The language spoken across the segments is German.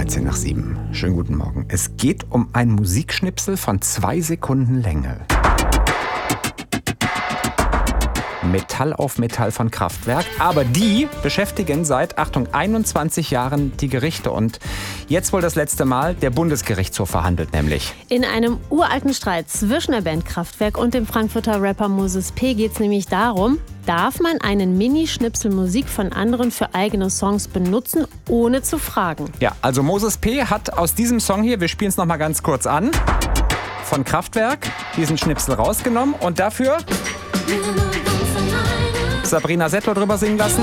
13 nach 7. Schönen guten Morgen. Es geht um ein Musikschnipsel von 2 Sekunden Länge. Metall auf Metall von Kraftwerk. Aber die beschäftigen seit, Achtung, 21 Jahren die Gerichte. Und jetzt wohl das letzte Mal, der Bundesgerichtshof verhandelt nämlich. In einem uralten Streit zwischen der Band Kraftwerk und dem Frankfurter Rapper Moses P. geht es nämlich darum, darf man einen Minischnipsel Musik von anderen für eigene Songs benutzen, ohne zu fragen? Ja, also Moses P. hat aus diesem Song hier, wir spielen es noch mal ganz kurz an, von Kraftwerk diesen Schnipsel rausgenommen und dafür Sabrina Settler drüber singen lassen.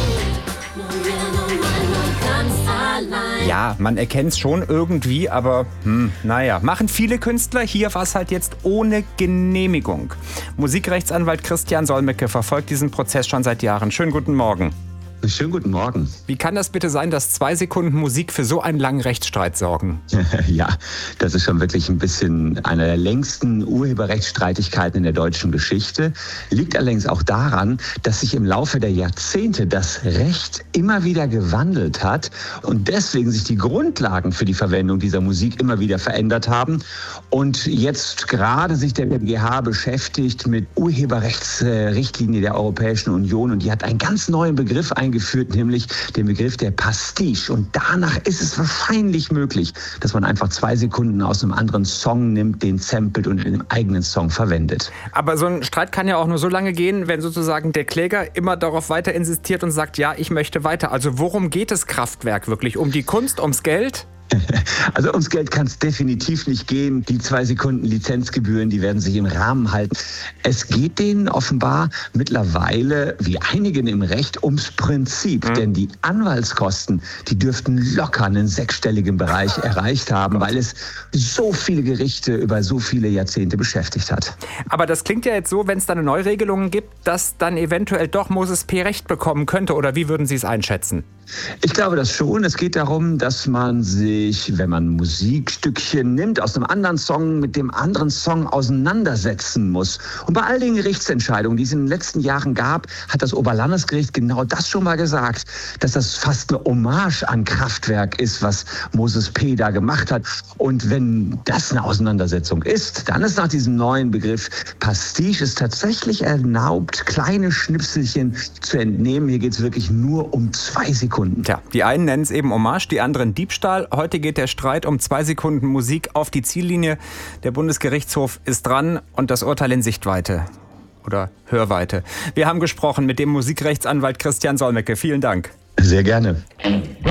Ja, man erkennt es schon irgendwie, aber naja, machen viele Künstler. Hier war es halt jetzt ohne Genehmigung. Musikrechtsanwalt Christian Solmecke verfolgt diesen Prozess schon seit Jahren. Schönen guten Morgen. Schönen guten Morgen. Wie kann das bitte sein, dass 2 Sekunden Musik für so einen langen Rechtsstreit sorgen? Ja, das ist schon wirklich ein bisschen einer der längsten Urheberrechtsstreitigkeiten in der deutschen Geschichte. Liegt allerdings auch daran, dass sich im Laufe der Jahrzehnte das Recht immer wieder gewandelt hat und deswegen sich die Grundlagen für die Verwendung dieser Musik immer wieder verändert haben. Und jetzt gerade sich der BGH beschäftigt mit Urheberrechtsrichtlinie der Europäischen Union und die hat einen ganz neuen Begriff eingeführt, nämlich den Begriff der Pastiche. Und danach ist es wahrscheinlich möglich, dass man einfach 2 Sekunden aus einem anderen Song nimmt, den samplet und in einem eigenen Song verwendet. Aber so ein Streit kann ja auch nur so lange gehen, wenn sozusagen der Kläger immer darauf weiter insistiert und sagt, ja, ich möchte weiter. Also worum geht es Kraftwerk wirklich? Um die Kunst, ums Geld? Also ums Geld kann es definitiv nicht gehen. Die 2 Sekunden Lizenzgebühren, die werden sich im Rahmen halten. Es geht denen offenbar mittlerweile, wie einigen im Recht, ums Prinzip. Denn die Anwaltskosten, die dürften locker einen 6-stelligen Bereich erreicht haben, weil es so viele Gerichte über so viele Jahrzehnte beschäftigt hat. Aber das klingt ja jetzt so, wenn es da eine Neuregelung gibt, dass dann eventuell doch Moses P. Recht bekommen könnte. Oder wie würden Sie es einschätzen? Ich glaube das schon. Es geht darum, dass man sich, wenn man Musikstückchen nimmt, aus einem anderen Song mit dem anderen Song auseinandersetzen muss. Und bei all den Gerichtsentscheidungen, die es in den letzten Jahren gab, hat das Oberlandesgericht genau das schon mal gesagt, dass das fast eine Hommage an Kraftwerk ist, was Moses P. da gemacht hat. Und wenn das eine Auseinandersetzung ist, dann ist nach diesem neuen Begriff Pastiche es tatsächlich erlaubt, kleine Schnipselchen zu entnehmen. Hier geht es wirklich nur um 2 Sekunden. Tja, die einen nennen es eben Hommage, die anderen Diebstahl. Heute geht der Streit um 2 Sekunden Musik auf die Ziellinie. Der Bundesgerichtshof ist dran und das Urteil in Sichtweite oder Hörweite. Wir haben gesprochen mit dem Musikrechtsanwalt Christian Solmecke. Vielen Dank. Sehr gerne.